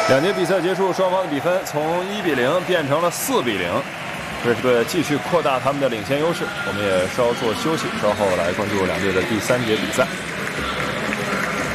两节比赛结束，双方的比分从1-0变成了4-0，瑞士队继续扩大他们的领先优势。我们也稍作休息，稍后来关注两队的第3节比赛。